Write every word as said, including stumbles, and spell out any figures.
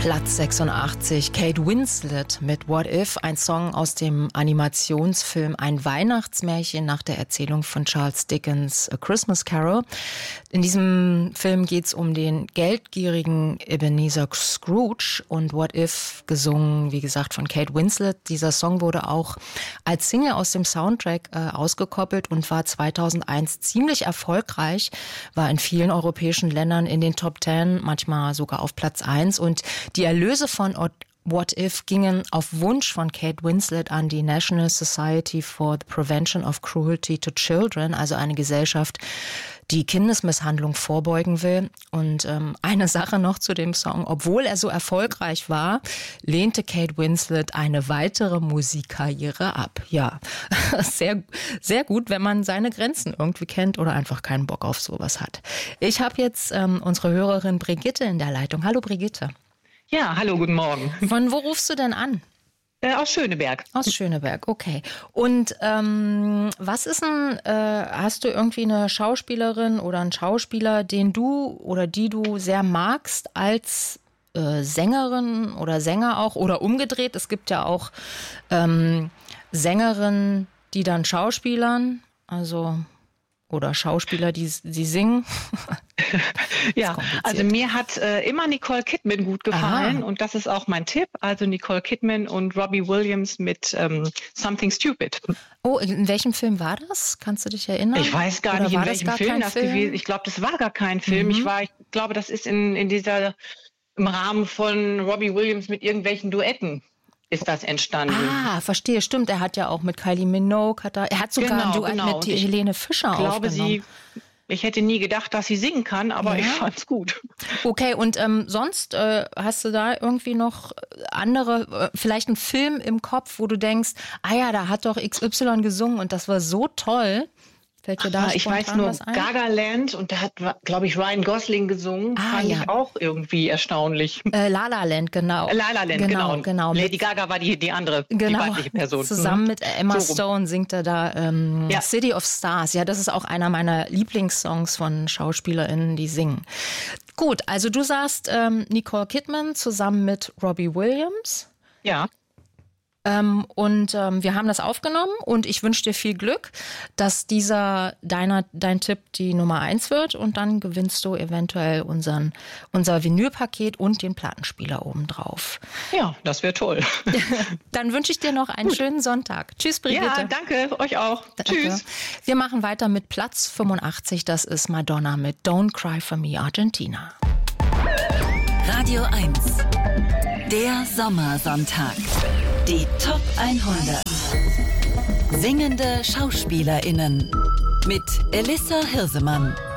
Platz sechsundachtzig, Kate Winslet mit What If, ein Song aus dem Animationsfilm Ein Weihnachtsmärchen nach der Erzählung von Charles Dickens' A Christmas Carol. In diesem Film geht es um den geldgierigen Ebenezer Scrooge und What If, gesungen, wie gesagt, von Kate Winslet. Dieser Song wurde auch als Single aus dem Soundtrack äh, ausgekoppelt und war zweitausendeins ziemlich erfolgreich, war in vielen europäischen Ländern in den Top Ten, manchmal sogar auf Platz eins, und die Erlöse von What If gingen auf Wunsch von Kate Winslet an die National Society for the Prevention of Cruelty to Children, also eine Gesellschaft, die Kindesmisshandlung vorbeugen will. Und ähm, eine Sache noch zu dem Song: Obwohl er so erfolgreich war, lehnte Kate Winslet eine weitere Musikkarriere ab. Ja, sehr, sehr gut, wenn man seine Grenzen irgendwie kennt oder einfach keinen Bock auf sowas hat. Ich habe jetzt ähm, unsere Hörerin Brigitte in der Leitung. Hallo Brigitte. Ja, hallo, guten Morgen. Von wo rufst du denn an? Äh, aus Schöneberg. Aus Schöneberg, okay. Und ähm, was ist denn, äh, hast du irgendwie eine Schauspielerin oder einen Schauspieler, den du oder die du sehr magst als äh, Sängerin oder Sänger auch oder umgedreht? Es gibt ja auch ähm, Sängerinnen, die dann Schauspielern, also oder Schauspieler, die, die singen. Ja, also mir hat äh, immer Nicole Kidman gut gefallen. Aha. Und das ist auch mein Tipp. Also Nicole Kidman und Robbie Williams mit ähm, Something Stupid. Oh, in welchem Film war das? Kannst du dich erinnern? Ich weiß gar Oder nicht, in welchem Film das Film? gewesen ist. Ich glaube, das war gar kein Film. Mhm. Ich, war, ich glaube, das ist in, in dieser, im Rahmen von Robbie Williams mit irgendwelchen Duetten ist das entstanden. Ah, verstehe, stimmt. Er hat ja auch mit Kylie Minogue, hat er, er hat sogar genau, ein Duett genau. mit ich Helene Fischer glaube, aufgenommen. Sie, ich hätte nie gedacht, dass sie singen kann, aber ja. Ich fand's gut. Okay, und ähm, sonst äh, hast du da irgendwie noch andere, äh, vielleicht einen Film im Kopf, wo du denkst, ah ja, da hat doch X Y gesungen und das war so toll. Fällt dir da Ach, ich weiß nur Gagaland, und da hat, glaube ich, Ryan Gosling gesungen. Ah, fand ja. ich auch irgendwie erstaunlich. Äh, La La Land, genau. La La Land, genau. genau. genau. Lady Gaga war die, die andere, genau. die weibliche Person. Zusammen mit Emma so Stone singt er da ähm, ja. City of Stars. Ja, das ist auch einer meiner Lieblingssongs von SchauspielerInnen, die singen. Gut, also du sagst ähm, Nicole Kidman zusammen mit Robbie Williams. Ja. Ähm, und ähm, wir haben das aufgenommen und ich wünsche dir viel Glück, dass dieser deiner, dein Tipp die Nummer eins wird, und dann gewinnst du eventuell unseren, unser Vinylpaket und den Plattenspieler obendrauf. Ja, das wäre toll. Dann wünsche ich dir noch einen Gut. schönen Sonntag. Tschüss, Brigitte. Ja, danke, euch auch. Danke. Tschüss. Wir machen weiter mit Platz fünfundachtzig, das ist Madonna mit Don't Cry for Me, Argentina. Radio eins, der Sommersonntag. Die Top hundert. Singende SchauspielerInnen mit Elissa Hirsemann.